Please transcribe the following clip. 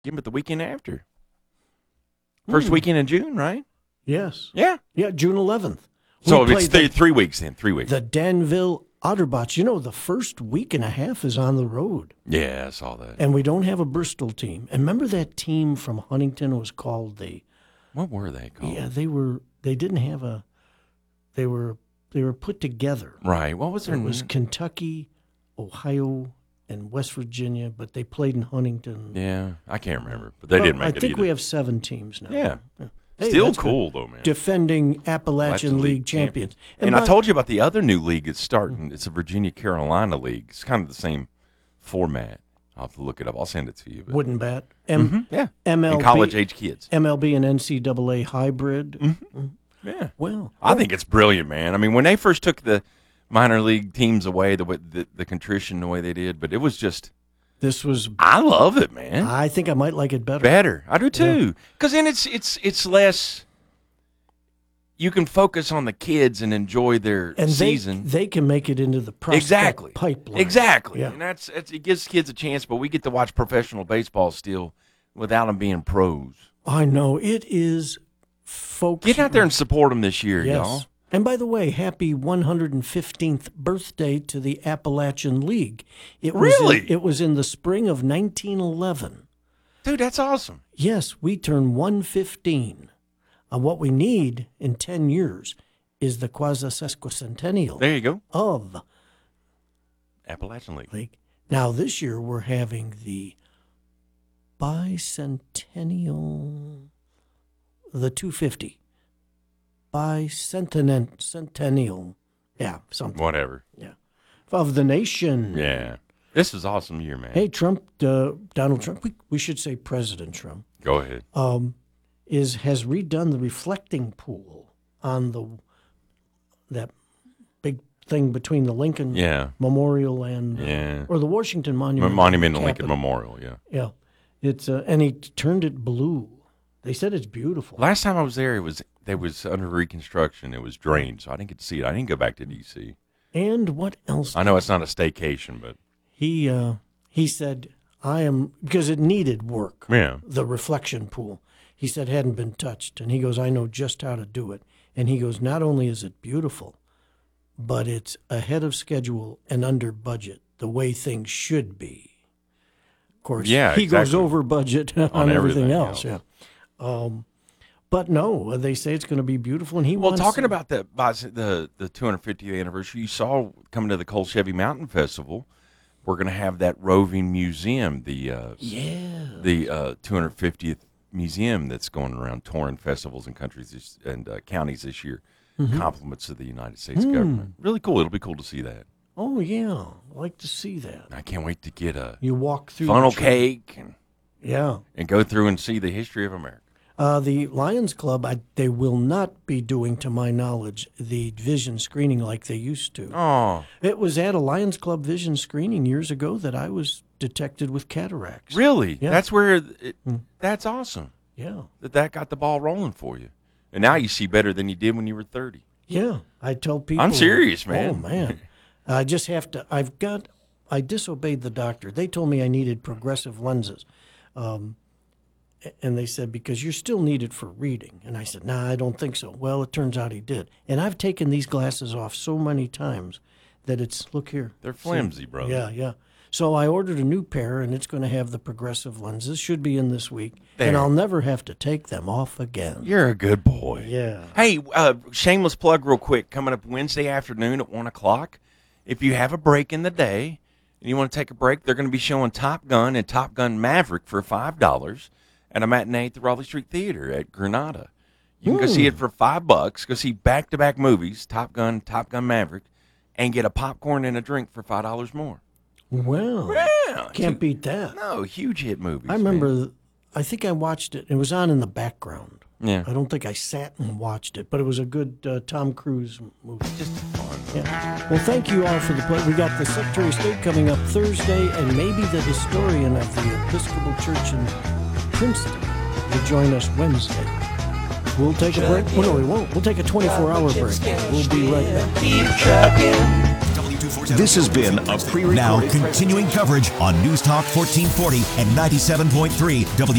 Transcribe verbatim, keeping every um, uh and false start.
Yeah, but the weekend after. First Hmm. weekend in June, right? Yes. Yeah. Yeah, June eleventh. So We it's played th- three weeks then, three weeks. The Danville Otterbots. You know, the first week and a half is on the road. Yeah, I saw that. And we don't have a Bristol team. And remember that team from Huntington was called the... What were they called? Yeah, they were... They didn't have a... They were they were put together. Right. What was their It name? was Kentucky, Ohio, and West Virginia, but they played in Huntington. Yeah, I can't remember, but they Well, didn't make I it think either. we have seven teams now. Yeah. Hey, Still that's cool, good. though, man. Defending Appalachian Appalachian League, League champions. And, I by- told you about the other new league that's starting. It's a Virginia Carolina League. It's kind of the same format. I'll have to look it up. I'll send it to you. But. Wooden bat. M- Mhm, yeah. M L B, And college-age kids. M L B and N C double A hybrid. Mm-hmm. Yeah. Well, I think it's brilliant, man. I mean, when they first took the minor league teams away, the way the, the contrition, the way they did, but it was just, this was. I love it, man. I think I might like it better. Better. I do too. Because then it's it's it's less. You can focus on the kids and enjoy their And they, season. they can make it into the prospect Exactly. pipeline. Exactly. Yeah. And that's, that's it gives kids a chance, but we get to watch professional baseball still without them being pros. I know. It is, folks. Get out there and support them this year, Yes. y'all. And by the way, happy one hundred fifteenth birthday to the Appalachian League. It was Really? In, it was in the spring of nineteen eleven. Dude, that's awesome. Yes, we turn one fifteen. Uh, what we need in ten years is the quasi-sesquicentennial There you go. of Appalachian League. League. Now, this year we're having the bicentennial, the two hundred fifty. Bicentennial, centennial, yeah, something. Whatever. Yeah, of the nation. Yeah. This is awesome year, man. Hey, Trump, uh, Donald Trump. We, we should say President Trump. Go ahead. Um, is has redone the reflecting pool on the that big thing between the Lincoln Yeah. Memorial and uh, Yeah. or the Washington Monument. Monument and Lincoln Capitol. Memorial, yeah. Yeah, it's uh, and he turned it blue. They said it's beautiful. Last time I was there, it was they was under reconstruction. It was drained, so I didn't get to see it. I didn't go back to D C. And what else? I know it's not a staycation, but He uh, he said, "I am," because it needed work. yeah. The reflection pool. He said hadn't been touched, and he goes, "I know just how to do it." And he goes, "Not only is it beautiful, but it's ahead of schedule and under budget, the way things should be." Of course, Yeah, he goes exactly. over budget on, On everything, everything else. else. Yeah, um, but no, they say it's going to be beautiful, and he Well, wants talking about the the the two hundred fiftieth anniversary, you saw coming to the Cole Chevy Mountain Festival, we're going to have that roving museum, the uh, yeah, the uh, two hundred fiftieth museum that's going around touring festivals and countries this, and uh, counties this year. Mm-hmm. Compliments to the United States Hmm. government. Really cool. It'll be cool to see that. oh yeah, I like to see that. I can't wait to get a You walk through funnel the tree. cake and, Yeah. and go through and see the history of America. Uh, the Lions Club, I, they will not be doing, to my knowledge, the vision screening like they used to. Oh, It was at a Lions Club vision screening years ago that I was detected with cataracts. really? Yeah. That's where it, that's awesome Yeah. that that got the ball rolling for you. And now you see better than you did when you were thirty. Yeah. I tell people. I'm serious, man. Oh, man. I just have to, I've got, I disobeyed the doctor. They told me I needed progressive lenses. Um, and they said, because you're still needed for reading. And I said, nah, I don't think so. Well, it turns out he did. And I've taken these glasses off so many times that it's, look here. They're flimsy, brother. Yeah, yeah. So I ordered a new pair, and it's going to have the progressive lenses. Should be in this week. There. And I'll never have to take them off again. You're a good boy. Yeah. Hey, uh, shameless plug real quick. Coming up Wednesday afternoon at one o'clock. If you have a break in the day and you want to take a break, they're going to be showing Top Gun and Top Gun Maverick for five dollars at a matinee at the Raleigh Street Theater at Granada. You can go see it for five bucks. Go see back-to-back movies, Top Gun, Top Gun Maverick, and get a popcorn and a drink for five dollars more. Well, Yeah. can't beat that. No, huge hit movies. I remember, I think I watched it. It was on in the background. man. I don't think I sat and watched it, but it was a good uh, Tom Cruise movie. Just fun. Yeah. Well, thank you all for the play. We got the Secretary of State coming up Thursday, and maybe the historian of the Episcopal Church in Princeton will join us Wednesday. We'll take a break. Well, no, we won't. We'll take a twenty-four hour break. We'll be right back. Keep trucking. W two This has been a pre-recorded Now continuing coverage on News Talk fourteen forty and ninety-seven point three W.